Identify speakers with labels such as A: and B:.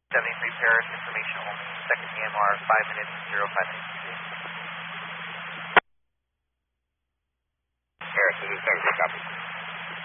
A: 73 Paris, information only. Second EMR, 5 minutes, 05 minutes.
B: Paris, this is 73, copy.